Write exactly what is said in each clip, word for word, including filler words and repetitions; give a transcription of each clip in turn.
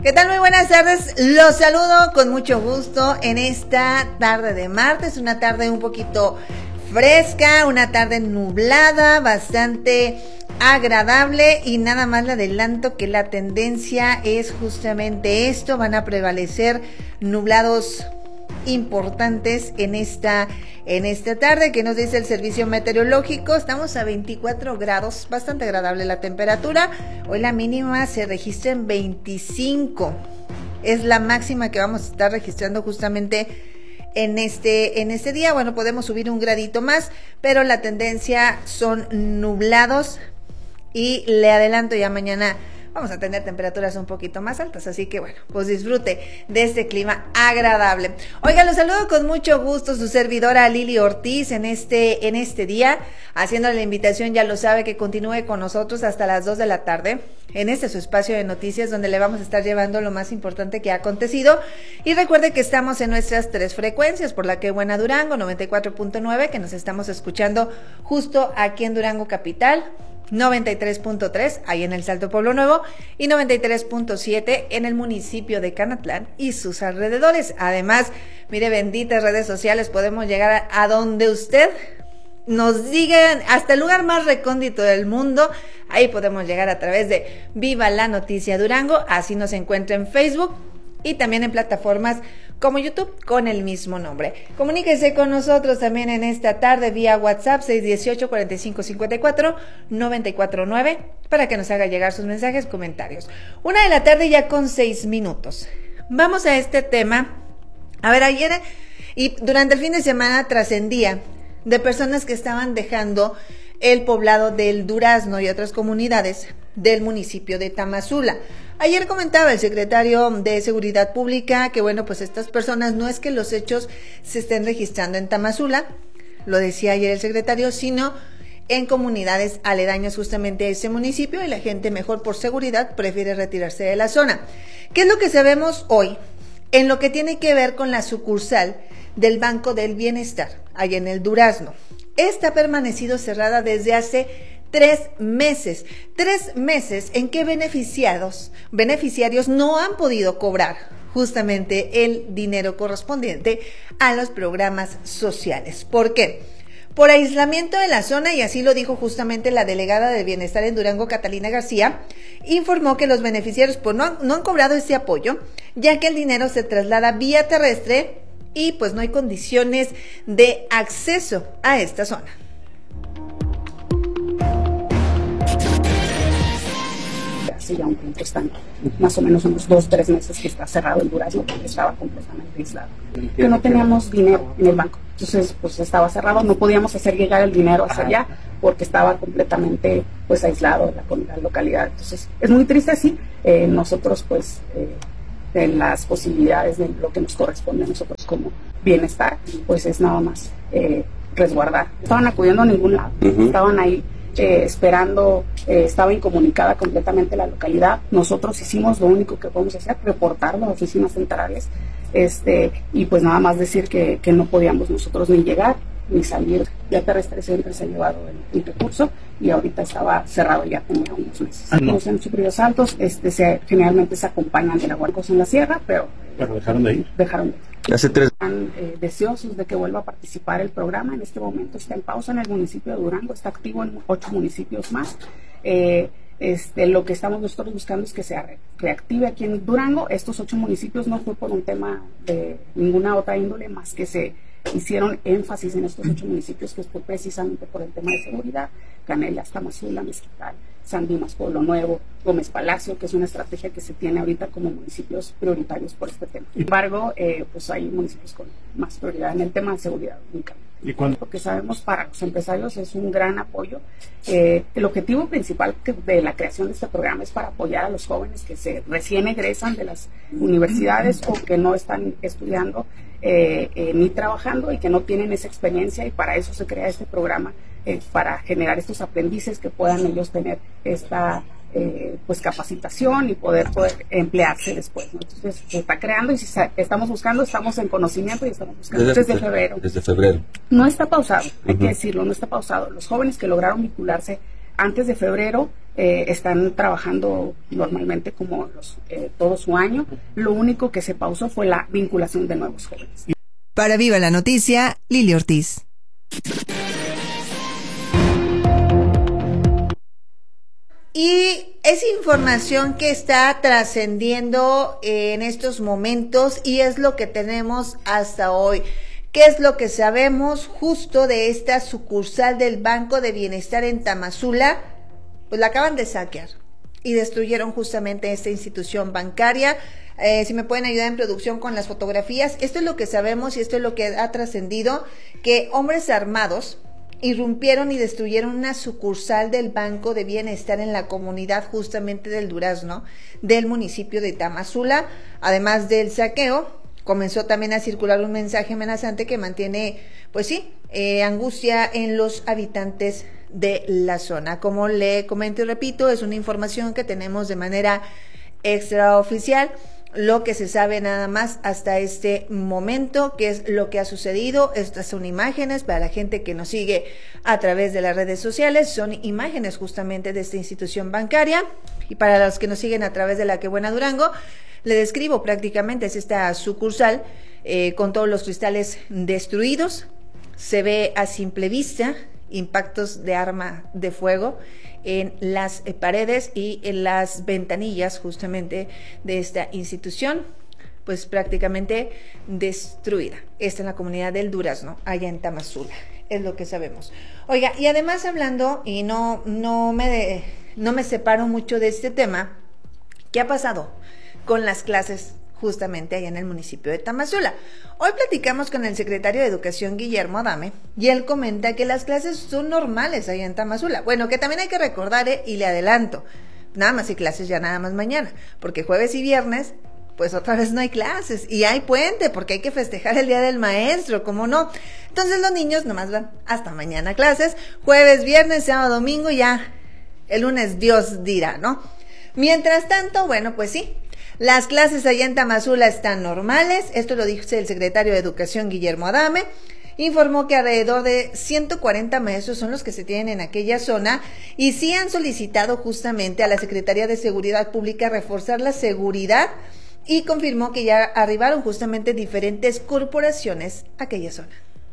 ¿Qué tal? Muy buenas tardes, los saludo con mucho gusto en esta tarde de martes, una tarde un poquito fresca, una tarde nublada, bastante agradable y nada más le adelanto que la tendencia es justamente esto, van a prevalecer nublados importantes en esta en esta tarde. Que nos dice el servicio meteorológico? Estamos a veinticuatro grados, bastante agradable la temperatura. Hoy la mínima se registra en veinticinco, es la máxima que vamos a estar registrando justamente en este en este día. Bueno, podemos subir un gradito más, pero la tendencia son nublados y le adelanto, ya mañana vamos a tener temperaturas un poquito más altas, así que bueno, pues disfrute de este clima agradable. Oiga, los saludo con mucho gusto, su servidora Lili Ortiz en este, en este día, haciéndole la invitación, ya lo sabe, que continúe con nosotros hasta las dos de la tarde, en este su espacio de noticias, donde le vamos a estar llevando lo más importante que ha acontecido. Y recuerde que estamos en nuestras tres frecuencias, por la que Buena Durango, noventa y cuatro punto nueve, que nos estamos escuchando justo aquí en Durango Capital, noventa y tres punto tres ahí en el Salto Pueblo Nuevo y noventa y tres punto siete en el municipio de Canatlán y sus alrededores. Además, mire, benditas redes sociales, podemos llegar a, a donde usted nos diga, hasta el lugar más recóndito del mundo. Ahí podemos llegar a través de Viva la Noticia Durango, así nos encuentra en Facebook y también en plataformas como YouTube con el mismo nombre. Comuníquese con nosotros también en esta tarde vía WhatsApp seis uno ocho, cuatro cinco cinco cuatro, nueve cuatro nueve para que nos haga llegar sus mensajes, comentarios. Una de la tarde ya con seis minutos. Vamos a este tema. A ver, ayer y durante el fin de semana trascendía de personas que estaban dejando el poblado del Durazno y otras comunidades del municipio de Tamazula. Ayer comentaba el secretario de Seguridad Pública que, bueno, pues estas personas no es que los hechos se estén registrando en Tamazula, lo decía ayer el secretario, sino en comunidades aledañas justamente a ese municipio, y la gente, mejor por seguridad, prefiere retirarse de la zona. ¿Qué es lo que sabemos hoy en lo que tiene que ver con la sucursal del Banco del Bienestar, allá en el Durazno? Esta ha permanecido cerrada desde hace tres meses, tres meses en que beneficiados, beneficiarios no han podido cobrar justamente el dinero correspondiente a los programas sociales. ¿Por qué? Por aislamiento de la zona, y así lo dijo justamente la delegada de Bienestar en Durango, Catalina García, informó que los beneficiarios pues, no, han, no han cobrado ese apoyo, ya que el dinero se traslada vía terrestre y pues no hay condiciones de acceso a esta zona. Hace ya un tiempo, están más o menos unos dos, tres meses que está cerrado el Durazno, porque estaba completamente aislado. Que no teníamos dinero en el banco, entonces pues estaba cerrado, no podíamos hacer llegar el dinero hacia allá porque estaba completamente pues aislado la, la localidad. Entonces es muy triste, sí, eh, nosotros pues eh, en las posibilidades de lo que nos corresponde a nosotros como bienestar, pues es nada más eh, resguardar. No estaban acudiendo a ningún lado, uh-huh. estaban ahí Eh, esperando, eh, estaba incomunicada completamente la localidad. Nosotros hicimos lo único que podemos hacer, reportar las oficinas centrales, este, y pues nada más decir que, que no podíamos nosotros ni llegar ni salir. Ya terrestre siempre se ha llevado el, el recurso y ahorita estaba cerrado ya tenía unos meses. Ah, no. Los han sufrido saltos, este, se, generalmente se acompañan de la Huarcos en la sierra, pero, pero dejaron de ir. Dejaron de ir. Hace tres... Están eh, deseosos de que vuelva a participar el programa. En este momento está en pausa en el municipio de Durango, está activo en ocho municipios más. Eh, este, lo que estamos nosotros buscando es que se re reactive aquí en Durango. Estos ocho municipios no fue por un tema de ninguna otra índole, más que se hicieron énfasis en estos ocho municipios, que fue precisamente por el tema de seguridad: Canelas, Tamazula, Mezquital, San Dimas, Pueblo Nuevo, Gómez Palacio, que es una estrategia que se tiene ahorita como municipios prioritarios por este tema. Sin embargo, eh, pues hay municipios con más prioridad en el tema de seguridad únicamente. ¿Y cuándo? Lo que sabemos para los empresarios es un gran apoyo. Eh, el objetivo principal que, de la creación de este programa es para apoyar a los jóvenes que se recién egresan de las universidades o que no están estudiando eh, eh, ni trabajando y que no tienen esa experiencia, y para eso se crea este programa, eh, para generar estos aprendices que puedan ellos tener esta eh, pues capacitación y poder poder emplearse después, ¿no? Entonces se está creando y si estamos buscando, estamos en conocimiento y estamos buscando desde, desde febrero. Desde febrero. No está pausado, hay uh-huh. que decirlo, no está pausado. Los jóvenes que lograron vincularse antes de febrero eh, están trabajando normalmente como los, eh, todo su año. Lo único que se pausó fue la vinculación de nuevos jóvenes. Para Viva la Noticia, Lili Ortiz. Y es información que está trascendiendo en estos momentos y es lo que tenemos hasta hoy. ¿Qué es lo que sabemos justo de esta sucursal del Banco de Bienestar en Tamazula? Pues la acaban de saquear y destruyeron justamente esta institución bancaria. Eh, si me pueden ayudar en producción con las fotografías. Esto es lo que sabemos y esto es lo que ha trascendido, que hombres armados irrumpieron y destruyeron una sucursal del Banco de Bienestar en la comunidad justamente del Durazno, del municipio de Tamazula. Además del saqueo, comenzó también a circular un mensaje amenazante que mantiene, pues sí, eh, angustia en los habitantes de la zona. Como le comento y repito, es una información que tenemos de manera extraoficial. Lo que se sabe nada más hasta este momento, que es lo que ha sucedido. Estas son imágenes para la gente que nos sigue a través de las redes sociales, son imágenes justamente de esta institución bancaria. Y para los que nos siguen a través de La Que Buena Durango, le describo prácticamente, es esta sucursal eh, con todos los cristales destruidos. Se ve a simple vista impactos de arma de fuego en las eh, paredes y en las ventanillas justamente de esta institución, pues prácticamente destruida. Esta en la comunidad del Durazno, allá en Tamazula, es lo que sabemos. Oiga, y además hablando, y no, no, me, de, no me separo mucho de este tema, ¿qué ha pasado con las clases justamente allá en el municipio de Tamazula? Hoy platicamos con el secretario de Educación, Guillermo Adame, y él comenta que las clases son normales allá en Tamazula. Bueno, que también hay que recordar, eh, y le adelanto, nada más hay clases ya nada más mañana, porque jueves y viernes, pues otra vez no hay clases, y hay puente, porque hay que festejar el Día del Maestro, ¿cómo no? Entonces los niños nomás van hasta mañana a clases, jueves, viernes, sábado, domingo, ya el lunes Dios dirá, ¿no? Mientras tanto, bueno, pues sí, las clases allá en Tamazula están normales. Esto lo dice el secretario de Educación, Guillermo Adame. Informó que alrededor de ciento cuarenta maestros son los que se tienen en aquella zona y sí han solicitado justamente a la Secretaría de Seguridad Pública reforzar la seguridad, y confirmó que ya arribaron justamente diferentes corporaciones a aquella zona.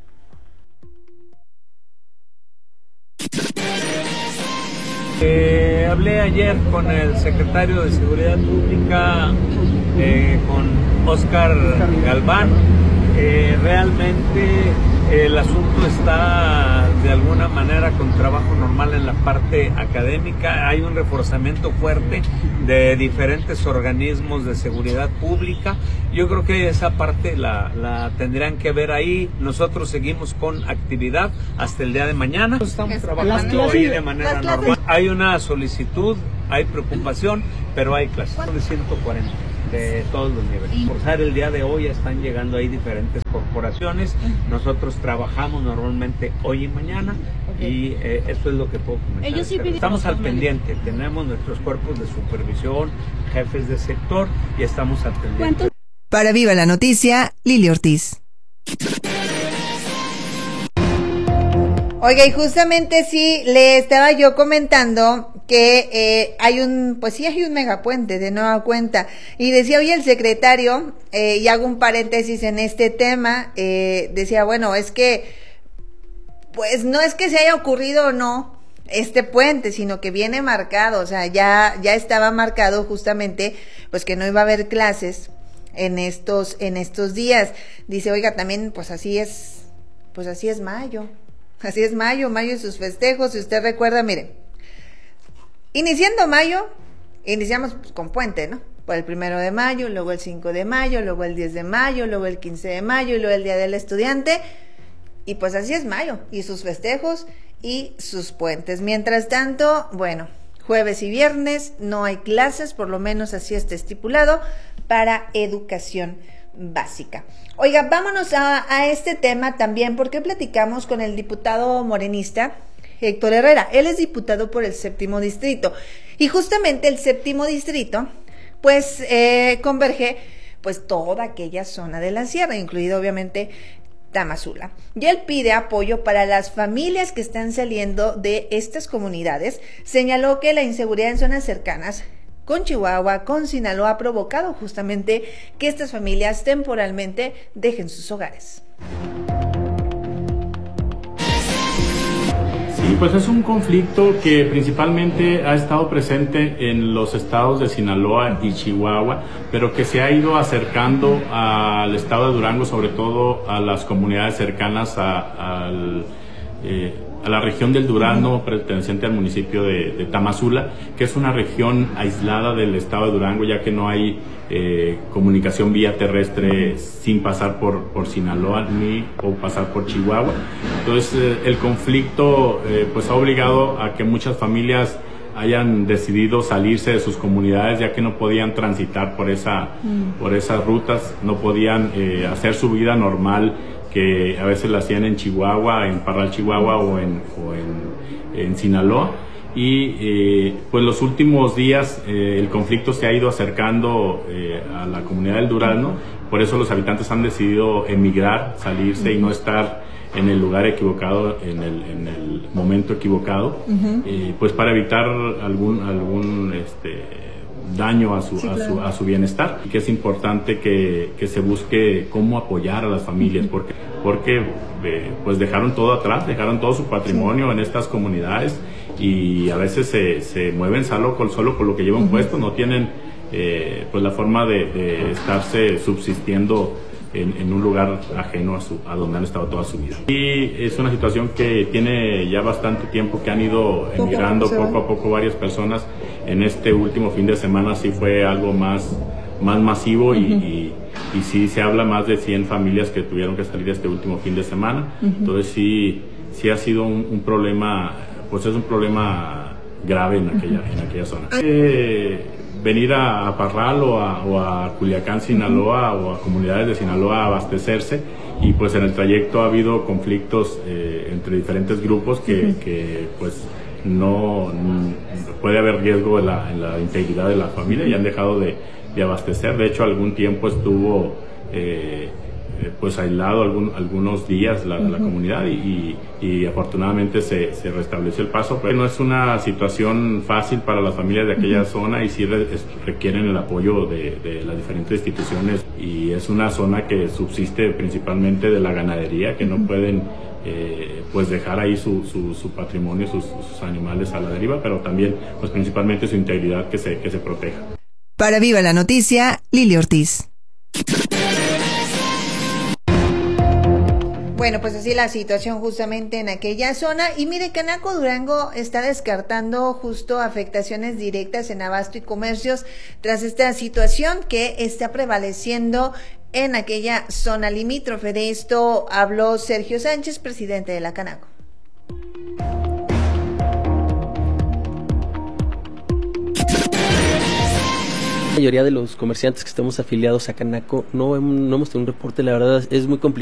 Eh, hablé ayer con el secretario de Seguridad Pública, eh, con Óscar Galván. Eh, realmente el asunto está de alguna manera con trabajo normal en la parte académica. Hay un reforzamiento fuerte de diferentes organismos de seguridad pública. Yo creo que esa parte la, la tendrían que ver ahí. Nosotros seguimos con actividad hasta el día de mañana. Estamos trabajando hoy de manera normal. Hay una solicitud, hay preocupación, pero hay clases. Son de ciento cuarenta. De todos los niveles. Por ser el día de hoy están llegando ahí diferentes corporaciones. Nosotros trabajamos normalmente hoy y mañana, okay. y eh, eso es lo que puedo comentar. Ellos sí estamos al pendiente, tenemos nuestros cuerpos de supervisión, jefes de sector, y estamos al pendiente. Para Viva la Noticia, Lili Ortiz. Oiga, y justamente sí, le estaba yo comentando que eh, hay un, pues sí hay un megapuente de nueva cuenta, y decía hoy el secretario, eh, y hago un paréntesis en este tema, eh, decía, bueno, es que, pues no es que se haya ocurrido o no este puente, sino que viene marcado, o sea, ya, ya estaba marcado justamente, pues que no iba a haber clases en estos, en estos días. Dice, oiga, también, pues así es, pues así es mayo. Así es mayo, mayo y sus festejos. Si usted recuerda, mire, iniciando mayo, iniciamos pues, con puente, ¿no? Por el primero de mayo, luego el cinco de mayo, luego el diez de mayo, luego el quince de mayo y luego el Día del Estudiante. Y pues así es mayo, y sus festejos y sus puentes. Mientras tanto, bueno, jueves y viernes no hay clases, por lo menos así está estipulado para educación básica. Oiga, vámonos a, a este tema también, porque platicamos con el diputado morenista Héctor Herrera. Él es diputado por el séptimo distrito, y justamente el séptimo distrito pues eh, converge pues toda aquella zona de la sierra, incluido obviamente Tamazula. Y él pide apoyo para las familias que están saliendo de estas comunidades. Señaló que la inseguridad en zonas cercanas con Chihuahua, con Sinaloa, ha provocado justamente que estas familias temporalmente dejen sus hogares. Sí, pues es un conflicto que principalmente ha estado presente en los estados de Sinaloa y Chihuahua, pero que se ha ido acercando al estado de Durango, sobre todo a las comunidades cercanas a, al, eh, a la región del Durazno, perteneciente al municipio de, de Tamazula, que es una región aislada del estado de Durango, ya que no hay eh, comunicación vía terrestre sin pasar por, por Sinaloa ni o pasar por Chihuahua. Entonces eh, el conflicto eh, pues ha obligado a que muchas familias hayan decidido salirse de sus comunidades, ya que no podían transitar por esa mm. por esas rutas, no podían eh, hacer su vida normal que a veces la hacían en Chihuahua, en Parral, Chihuahua o en, o en, en Sinaloa. Y eh, pues los últimos días eh, el conflicto se ha ido acercando eh, a la comunidad del Durazno, por eso los habitantes han decidido emigrar, salirse y no estar en el lugar equivocado, en el, en el momento equivocado, uh-huh. eh, pues para evitar algún, algún este, daño a su, sí, claro. a su, a su bienestar, y que es importante que, que se busque cómo apoyar a las familias, porque, porque eh, pues dejaron todo atrás, dejaron todo su patrimonio sí. en estas comunidades, y a veces se, se mueven solo con, solo con lo que llevan uh-huh. puesto, no tienen eh, pues la forma de, de estarse subsistiendo en, en un lugar ajeno a, su, a donde han estado toda su vida. Y es una situación que tiene ya bastante tiempo, que han ido emigrando poco, poco a poco varias personas. En este último fin de semana sí fue algo más, más masivo uh-huh. y, y, y sí se habla más de cien familias que tuvieron que salir este último fin de semana. Uh-huh. Entonces sí, sí ha sido un, un problema, pues es un problema grave en aquella, uh-huh. en aquella zona. Eh, venir a, a Parral o a, o a Culiacán, Sinaloa, uh-huh. o a comunidades de Sinaloa a abastecerse, y pues en el trayecto ha habido conflictos eh, entre diferentes grupos que, uh-huh. que pues no, no puede haber riesgo en la, en la integridad de la familia, y han dejado de, de abastecer. De hecho, algún tiempo estuvo eh, pues aislado algún, algunos días la, uh-huh. la comunidad, y, y, y afortunadamente se, se restableció el paso, pero no es una situación fácil para las familias de aquella uh-huh. zona, y sí re, es, requieren el apoyo de, de las diferentes instituciones, y es una zona que subsiste principalmente de la ganadería, que uh-huh. no pueden eh, pues dejar ahí su, su, su patrimonio, sus, sus animales a la deriva, pero también pues principalmente su integridad que se, que se proteja. Para Viva la Noticia, Lili Ortiz. Bueno, pues así la situación justamente en aquella zona. Y mire, Canaco Durango está descartando justo afectaciones directas en abasto y comercios tras esta situación que está prevaleciendo en aquella zona limítrofe. De esto habló Sergio Sánchez, presidente de la Canaco. La mayoría de los comerciantes que estamos afiliados a Canaco no, no hemos tenido un reporte, la verdad es muy complicado.